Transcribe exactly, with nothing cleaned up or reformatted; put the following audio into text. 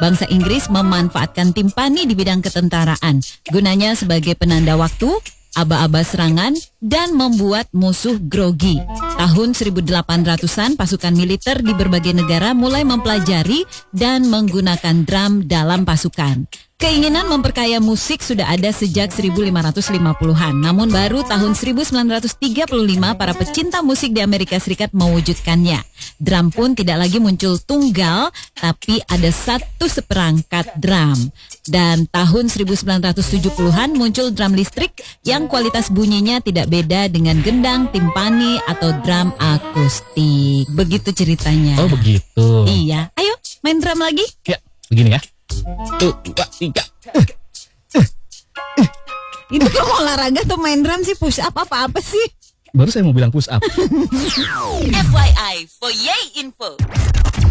Bangsa Inggris memanfaatkan timpani di bidang ketentaraan, gunanya sebagai penanda waktu, aba-aba serangan, dan membuat musuh grogi. Tahun seribu delapan ratusan, pasukan militer di berbagai negara mulai mempelajari dan menggunakan drum dalam pasukan. Keinginan memperkaya musik sudah ada sejak seribu lima ratus lima puluhan. Namun baru tahun seribu sembilan ratus tiga puluh lima para pecinta musik di Amerika Serikat mewujudkannya. Drum pun tidak lagi muncul tunggal, tapi ada satu seperangkat drum. Dan tahun seribu sembilan ratus tujuh puluhan muncul drum listrik yang kualitas bunyinya tidak beda dengan gendang, timpani, atau drum akustik. Begitu ceritanya. Oh begitu. Iya, ayo main drum lagi. Ya, begini ya. Tuh, dua, tiga. Itu kamu olahraga atau main drum sih? Push up apa-apa sih? Baru saya mau bilang push up. F Y I for Yay Info.